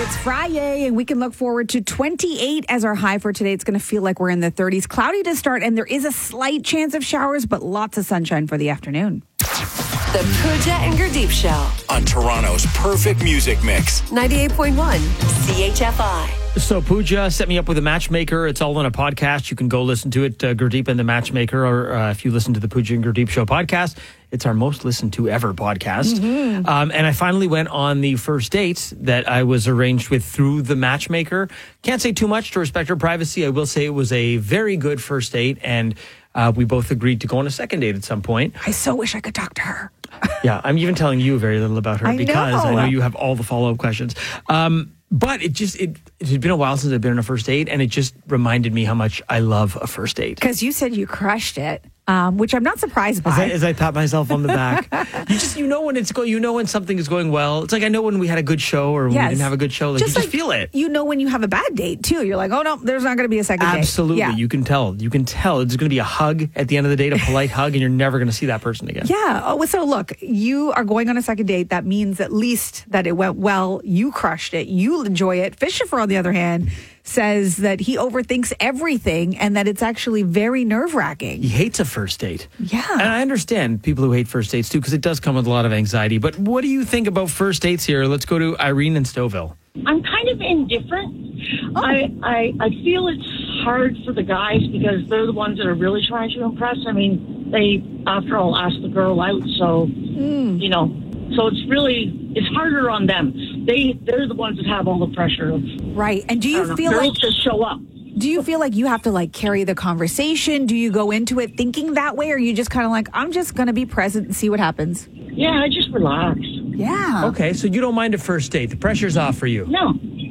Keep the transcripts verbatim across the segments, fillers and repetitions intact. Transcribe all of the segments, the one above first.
It's Friday, and we can look forward to twenty-eight as our high for today. It's going to feel like we're in the thirties. Cloudy to start, and there is a slight chance of showers, but lots of sunshine for the afternoon. The Pooja and Gurdeep Show on Toronto's perfect music mix. ninety-eight point one C H F I. So Pooja set me up with a matchmaker. It's all on a podcast. You can go listen to it, uh, Gurdeep and the Matchmaker, or uh, if you listen to the Pooja and Gurdeep Show podcast, it's our most listened to ever podcast. Mm-hmm. Um, and I finally went on the first date that I was arranged with through the Matchmaker. Can't say too much to respect her privacy. I will say it was a very good first date, and uh, we both agreed to go on a second date at some point. I so wish I could talk to her. Yeah, I'm even telling you very little about her I because know. I know you have all the follow-up questions. Um, but it just, it, it had been a while since I've been on a first date, and it just reminded me how much I love a first date. Because you said you crushed it, um, which I'm not surprised by. As I, as I pat myself on the back. you just, you know when it's going, you know when something is going well. It's like I know when we had a good show or when Yes. we didn't have a good show. Like, Just you like just feel it. You know when you have a bad date, too. You're like, oh, no, there's not going to be a second date. Absolutely. Yeah. You can tell. You can tell. It's going to be a hug at the end of the date, a polite hug, and you're never going to see that person again. Yeah. Oh, so look, you are going on a second date. That means at least that it went well. You crushed it. You'll enjoy it. Fisher, on the other hand, says that he overthinks everything and that it's actually very nerve-wracking. He hates a first date. Yeah. And I understand people who hate first dates too, because it does come with a lot of anxiety. But what do you think about first dates here? Let's go to Irene in Stouffville. I'm kind of indifferent. Oh. I, I I feel it's hard for the guys because they're the ones that are really trying to impress. I mean, they, after all, ask the girl out, so, mm. you know, so it's really, it's harder on them. They, they're the ones that have all the pressure of... Right. And do you know, feel girls like... just show up. Do you feel like you have to, like, carry the conversation? Do you go into it thinking that way? Or are you just kind of like, I'm just going to be present and see what happens? Yeah, I just relax. Yeah. Okay, so you don't mind a first date. The pressure's off for you. No.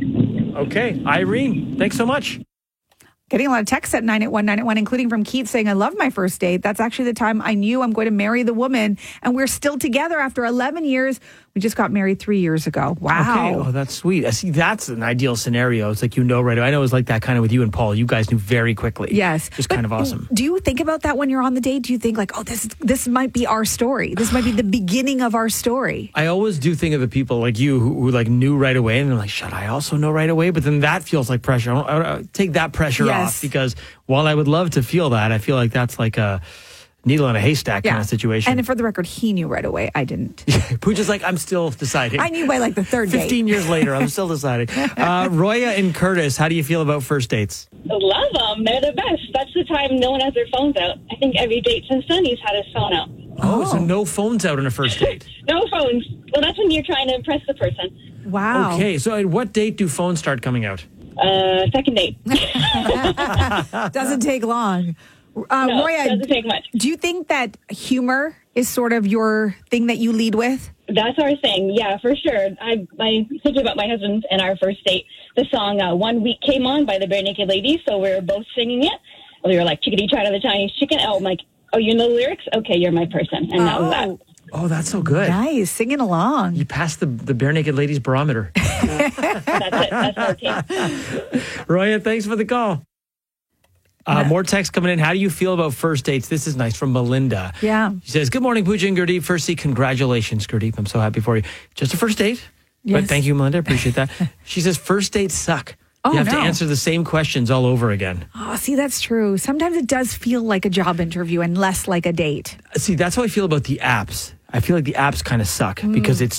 Okay. Irene, thanks so much. Getting a lot of texts at nine eight one nine eight one, including from Keith saying, I love my first date. That's actually the time I knew I'm going to marry the woman. And we're still together after eleven years. We just got married three years ago. Wow. Okay. Oh, that's sweet. I see. That's an ideal scenario. It's like, you know, right away. I know it was like that kind of with you and Paul. You guys knew very quickly. Yes. Just But kind of awesome. Do you think about that when you're on the date? Do you think like, oh, this this might be our story. This might be the beginning of our story. I always do think of the people like you who, who like knew right away, and they're like, should I also know right away? But then that feels like pressure. I don't, I don't take that pressure Yes. off, because while I would love to feel that, I feel like that's like a needle in a haystack kind of situation. And for the record, he knew right away. I didn't. Pooja's like, I'm still deciding. I knew by like the third date. fifteen years later, I'm still deciding. Uh, Roya and Curtis, how do you feel about first dates? Love them. They're the best. That's the time no one has their phones out. I think every date since then he's had his phone out. Oh, so no phones out on a first date. No phones. Well, that's when you're trying to impress the person. Wow. Okay, so at what date do phones start coming out? Uh, second date. Doesn't take long. Uh, no, Roya, doesn't take much. do you think that humor is sort of your thing that you lead with? That's our thing. Yeah, for sure. I, I thinking about my husband and our first date. The song uh, One Week came on by the Bare Naked Ladies, so we were both singing it. We were like, chickadee China the Chinese chicken. Oh, I'm like, oh, you know the lyrics? Okay, you're my person. And that was that. Oh, that's so good. Nice. Singing along. You passed the, the Bare Naked Ladies barometer. That's it. That's our team. Roya, thanks for the call. Uh, more text coming in. How do you feel about first dates? This is nice from Melinda. Yeah. She says, good morning, Pooja and Gurdeep. Firstly, congratulations, Gurdeep. I'm so happy for you. Just a first date? Yes. But thank you, Melinda. Appreciate that. She says, first dates suck. Oh, you have no. to answer the same questions all over again. Oh, see, that's true. Sometimes it does feel like a job interview and less like a date. See, that's how I feel about the apps. I feel like the apps kind of suck mm. because it's